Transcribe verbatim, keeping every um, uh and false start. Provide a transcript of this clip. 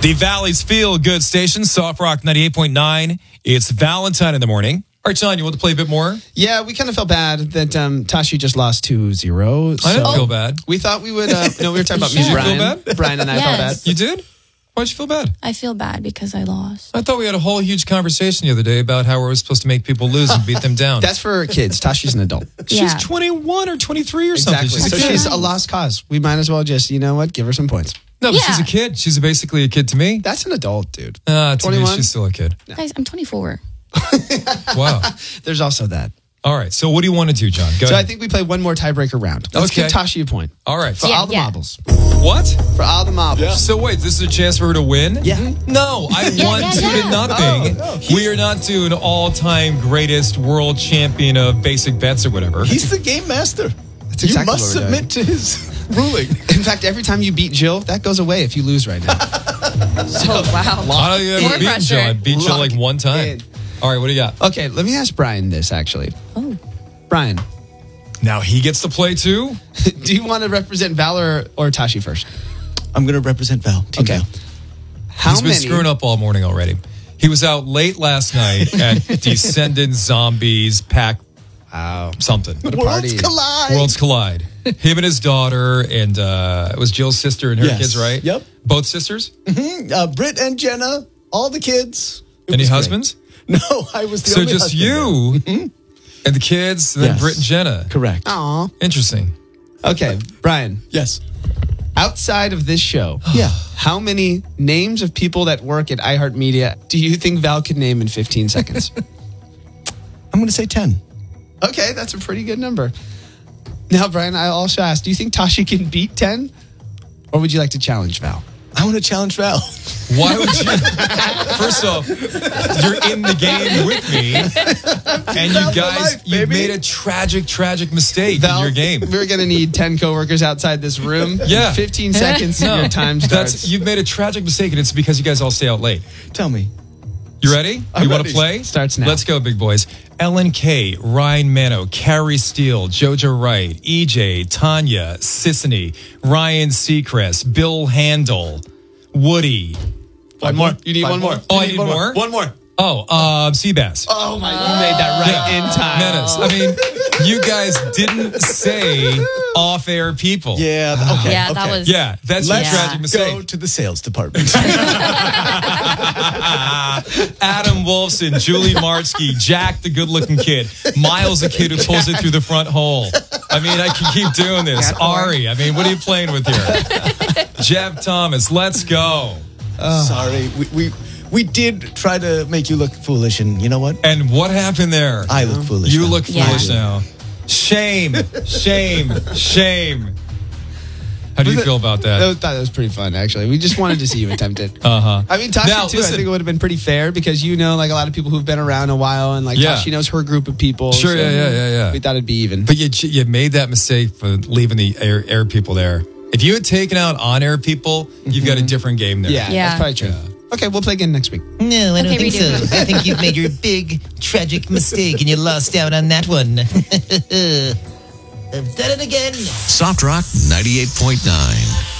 The Valley's Feel Good Station, Soft Rock ninety-eight point nine. It's Valentine in the morning. All right, John, you want to play a bit more? Yeah, we kind of felt bad that um, Tashi just lost two zero. I didn't so feel bad. We thought we would, uh, no, we were talking about Did me. you Brian. feel bad? Brian and I Yes. felt bad. You did? Why'd you feel bad? I feel bad because I lost. I thought we had a whole huge conversation the other day about how we were supposed to make people lose and beat them down. That's for kids. Tashi's an adult. She's Yeah. twenty-one or twenty-three or something. Exactly. She's So a kid. she's a lost cause. We might as well just, you know what, give her some points. No, but Yeah. she's a kid. She's basically a kid to me. That's an adult, dude. Uh, to me, twenty-one? she's still a kid. Guys, I'm twenty-four. Wow. There's also that. All right. So what do you want to do, John? Go So I ahead. think we play one more tiebreaker round. Let's Okay. give Tashi a point. All right. For Yeah, all the yeah. marbles. What? For all the marbles. So wait, this is a chance for her to win? Yeah. No, I Yeah, won yeah, two yeah. to nothing. Oh, we are not doing all-time greatest world champion of basic bets or whatever. He's the game master. That's you exactly must what we're submit to his ruling. In fact, every time you beat Jill, that goes away if you lose right now. Oh, wow. I don't even More beat pressure. Jill. I beat Jill Lock like one time. in. All right, what do you got? Okay, let me ask Brian this, actually. Oh. Brian, Now he gets to play too? do you want to represent Valor or Tashi first? I'm going to represent Val. Team Okay. Val. How He's been many? screwing up all morning already. He was out late last night at Descendant Zombies Pack Wow. something. What a Worlds party. collide. Worlds Collide. Him and his daughter, and uh, it was Jill's sister and her Yes. kids, right? Yep. Both sisters? Uh, Britt and Jenna, all the kids. It Any was great. husbands? No, I was the So only just husband there. you and the kids, and then Yes. Britt and Jenna. Correct. Aw. Interesting. Okay, Brian, Yes. outside of this show, Yeah. how many names of people that work at iHeartMedia do you think Val could name in fifteen seconds? I'm going to say ten. Okay, that's a pretty good number. Now, Brian, I also asked, do you think Tashi can beat ten? Or would you like to challenge Val? I want to challenge Val. Why would you? First off, you're in the game with me, and you for guys, life, you baby. made a tragic, tragic mistake Val, in your game. we're going to need ten coworkers outside this room. Yeah. In fifteen seconds, No, your time starts. that's you've made a tragic mistake, and it's because you guys all stay out late. Tell me. You ready? I'm you want to ready. play? Starts now. Let's go, big boys. Ellen K, Ryan Mano, Carrie Steele, Jojo Wright, E J, Tanya, Sissany, Ryan Seacrest, Bill Handel, Woody. One more. You need Five one more. Oh, I You need more? One more. Oh, uh, Seabass. Oh, my. You made that right Yeah. in time. Menace. I mean, you guys didn't say off-air people. Yeah. Okay. Yeah, that okay. was- Yeah, that's Let's your tragic go mistake. to the sales department. Adam Wolfson, Julie Martsky, Jack the good-looking kid, Miles the kid who pulls it through the front hole. I mean, I can keep doing this. Ari, I mean, what are you playing with here? Jeff Thomas, let's go. Sorry. We, we we did try to make you look foolish, and you know what? And what happened there? I look foolish. You now. look Yeah. foolish now. Shame, shame, shame. How do you feel about I that? thought that was pretty fun, actually. We just wanted to see you attempt it. Uh-huh. I mean, Tashi, Now, too, listen. I think it would have been pretty fair because you know, like, a lot of people who've been around a while and, like, Yeah. Tashi knows her group of people. Sure, so yeah, yeah, yeah, yeah. We thought it'd be even. But you you made that mistake for leaving the air, air people there. If you had taken out on-air people, you've got a different game there. yeah, Yeah. that's probably true. Okay, we'll play again next week. No, I don't Okay, think redo. so. I think you've made your big, tragic mistake and you lost out on that one. I've done it again. Soft Rock ninety-eight point nine.